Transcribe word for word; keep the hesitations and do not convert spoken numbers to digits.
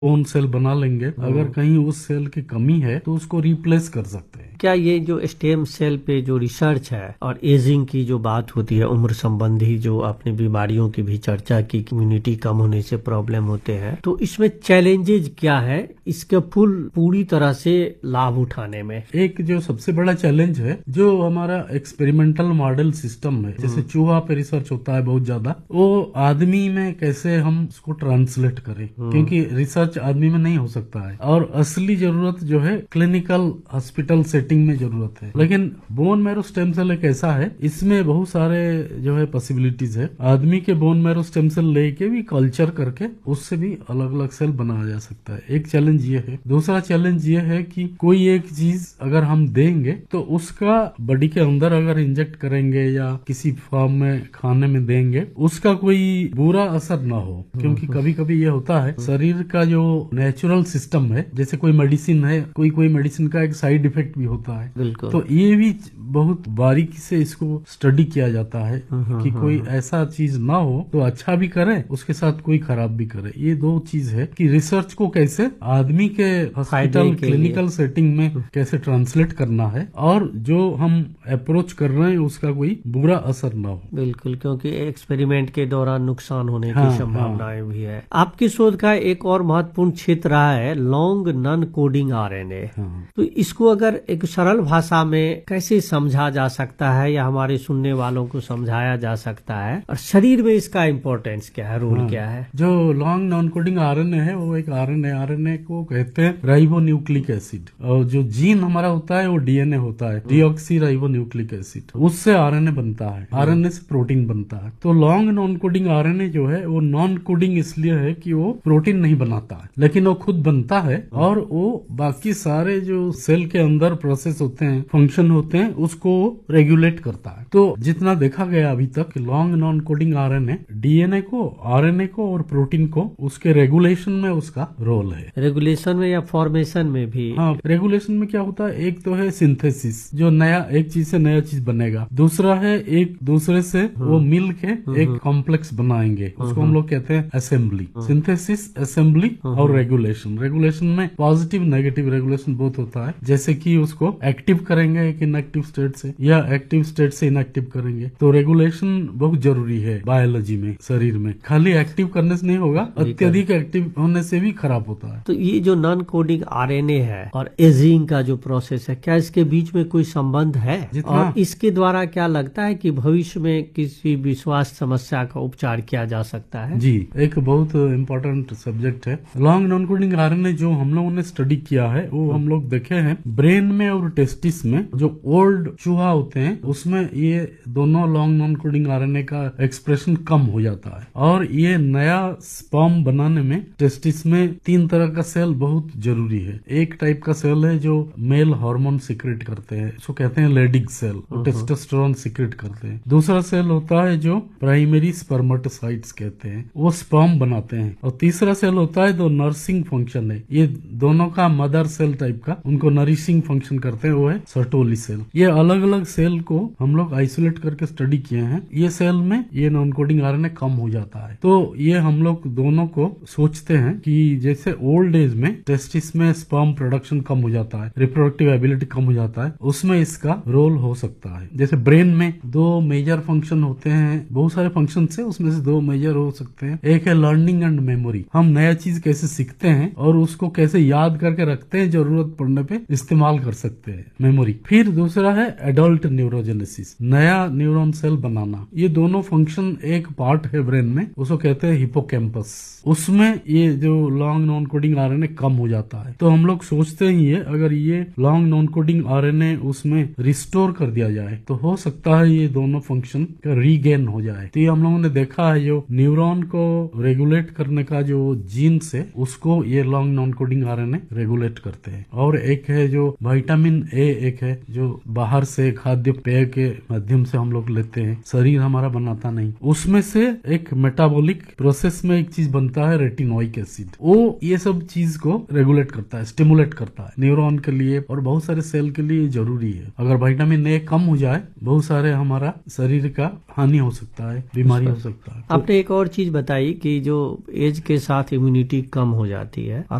Own cell बना लेंगे। अगर कहीं उस सेल की कमी है तो उसको रिप्लेस कर सकते हैं। क्या ये जो स्टेम सेल पे जो रिसर्च है और एजिंग की जो बात होती है, उम्र संबंधी जो आपने बीमारियों की भी चर्चा की, इम्यूनिटी कम होने से प्रॉब्लम होते हैं, तो इसमें चैलेंजेज क्या है इसके फुल पूरी तरह से लाभ उठाने में? एक जो सबसे बड़ा चैलेंज है, जो हमारा एक्सपेरिमेंटल मॉडल सिस्टम है, जैसे चूहा पे रिसर्च होता है बहुत ज्यादा, वो आदमी में कैसे हम उसको ट्रांसलेट करें, क्योंकि रिसर्च आदमी में नहीं हो सकता है और असली जरूरत जो है क्लिनिकल हॉस्पिटल सेटिंग में जरूरत है। लेकिन बोन मैरो स्टेम सेल एक ऐसा है, इसमें बहुत सारे जो है पॉसिबिलिटीज है। आदमी के बोन मैरो स्टेम सेल लेके भी कल्चर करके उससे भी अलग अलग सेल बनाया जा सकता है। एक चैलेंज ये है। दूसरा चैलेंज ये है कि कोई एक चीज अगर हम देंगे तो उसका बॉडी के अंदर अगर इंजेक्ट करेंगे या किसी फॉर्म में खाने में देंगे, उसका कोई बुरा असर ना हो, क्योंकि कभी कभी ये होता है शरीर का जो नेचुरल सिस्टम है, जैसे कोई मेडिसिन है, कोई कोई मेडिसिन का एक साइड इफेक्ट भी होता है। तो ये भी बहुत बारीकी से इसको स्टडी किया जाता है कि कोई ऐसा चीज ना हो तो अच्छा भी करे, उसके साथ कोई खराब भी करे। ये दो चीज है कि रिसर्च को कैसे आदमी के हॉस्पिटल क्लिनिकल सेटिंग में कैसे ट्रांसलेट करना है और जो हम अप्रोच कर रहे हैं उसका कोई बुरा असर ना हो। बिल्कुल, क्योंकि एक्सपेरिमेंट के दौरान नुकसान होने हाँ, की संभावनाएं हाँ। भी है। आपकी शोध का एक और महत्वपूर्ण क्षेत्र रहा है लॉन्ग नॉन कोडिंग आरएनए। हाँ। तो इसको अगर एक सरल भाषा में कैसे समझा जा सकता है या हमारे सुनने वालों को समझाया जा सकता है, और शरीर में इसका इम्पोर्टेंस क्या है, रोल हाँ। क्या है? जो लॉन्ग नॉन कोडिंग आरएनए है वो एक आरएनए आरएनए को कहते हैं राइबो न्यूक्लिक एसिड, और जो जीन हमारा होता है वो डीएनए होता है, डीऑक्सी राइबो न्यूक्लिक एसिड, उससे आरएनए बनता है, आरएनए से प्रोटीन बनता है। तो लॉन्ग नॉन कोडिंग आरएनए जो है वो नॉन कोडिंग इसलिए है कि वो प्रोटीन नहीं बनाता है, लेकिन वो खुद बनता है और वो बाकी सारे जो सेल के अंदर प्रोसेस होते हैं, फंक्शन होते हैं, उसको रेगुलेट करता है। तो जितना देखा गया अभी तक long non coding RNA DNA को, आरएनए को और प्रोटीन को उसके रेगुलेशन में उसका रोल है। रेगुलेशन में या फॉर्मेशन में भी? हाँ, रेगुलेशन में क्या होता है, एक तो है सिंथेसिस, जो नया एक चीज से नया चीज बनेगा। दूसरा है एक दूसरे से वो मिल के एक कॉम्प्लेक्स बनाएंगे, उसको हम लोग कहते हैं असेंबली। सिंथेसिस, असेंबली और रेगुलेशन। रेगुलेशन में पॉजिटिव नेगेटिव रेगुलेशन बहुत होता है, जैसे कि उसको एक्टिव करेंगे एक इनएक्टिव स्टेट से या एक्टिव स्टेट से इनएक्टिव करेंगे। तो रेगुलेशन बहुत जरूरी है बायोलॉजी में, शरीर में। खाली एक्टिव करने से नहीं होगा, अत्यधिक एक्टिव होने से भी खराब होता है। तो ये जो नॉन कोडिंग आरएनए है और एजिंग का जो प्रोसेस है, क्या इसके बीच में कोई संबंध है? और इसके द्वारा क्या लगता है कि भविष्य में किसी भी स्वास्थ्य समस्या का उपचार किया जा सकता है? जी, एक बहुत इम्पोर्टेंट सब्जेक्ट है लॉन्ग नॉन कोडिंग आरएनए। जो हम लोगों ने स्टडी किया है वो हम लोग देखे हैं ब्रेन में और टेस्टिस में, जो ओल्ड चूहा होते हैं उसमें ये दोनों लॉन्ग नॉन कोडिंग आरएनए का एक्सप्रेशन कम हो जाता है। और ये नया स्पर्म बनाने में टेस्टिस में तीन तरह का सेल बहुत जरूरी है। एक टाइप का सेल है जो मेल हार्मोन सिक्रेट करते हैं, उसको कहते हैं लेडिग सेल, वो टेस्टोस्टेरोन सिक्रेट करते हैं। दूसरा सेल होता है जो प्राइमरी स्पर्मेटोसाइट्स कहते हैं, वो स्पर्म बनाते हैं। और तीसरा सेल होता है जो नर्सिंग फंक्शन है, ये दोनों का मदर सेल टाइप का, उनको नरिशिंग फंक्शन करते हैं, वो है सर्टोली सेल। ये अलग अलग सेल को हम लोग आइसोलेट करके स्टडी किए हैं। ये सेल में ये नॉन कोडिंग आरएनए कम हो जाता है। तो ये हम लोग दोनों को सोचते हैं कि जैसे ओल्ड एज में टेस्टिस में स्पर्म प्रोडक्शन कम हो जाता है, रिप्रोडक्टिव एबिलिटी कम हो जाता है, उसमें इसका रोल हो सकता है। जैसे ब्रेन में दो मेजर फंक्शन होते हैं, बहुत सारे फंक्शन से उसमें से दो मेजर हो सकते हैं। एक है लर्निंग एंड मेमोरी, हम नया चीज कैसे सीखते हैं और उसको कैसे याद करके रखते हैं, जरूरत पड़ने पे इस्तेमाल कर सकते हैं, मेमोरी। फिर दूसरा है एडल्ट न्यूरोजेनेसिस, नया न्यूरॉन सेल बनाना। ये दोनों फंक्शन एक पार्ट है ब्रेन में, उसको कहते हैं हिपोकैम्पस। उसमें ये जो लॉन्ग नॉन कोडिंग आरएनए कम हो जाता है। तो हम लोग सोचते ही है अगर ये लॉन्ग नॉन कोडिंग आरएनए उसमें रिस्टोर कर दिया जाए तो हो सकता है ये दोनों फंक्शन का रीगेन हो जाए। तो ये हम लोगों ने देखा है जो न्यूरॉन को रेगुलेट करने का जो जीन से, उसको ये long non coding RNA RNA regulate करते हैं। और एक है जो विटामिन ए, एक है जो बाहर से खाद्य पेय के माध्यम से हम लोग लेते हैं, शरीर हमारा बनाता नहीं, उसमें से एक मेटाबॉलिक प्रोसेस में एक चीज बनता है रेटिनोइक एसिड, वो ये सब चीज को रेगुलेट करता है, स्टिमुलेट करता है न्यूरॉन के लिए और बहुत सारे सेल के लिए जरूरी है। अगर विटामिन ए कम हो जाए बहुत सारे हमारा शरीर का हानि हो सकता है, बीमारी हो सकता है। आपने एक और चीज बताई कि जो एज के साथ इम्यूनिटी कम हो जाती है।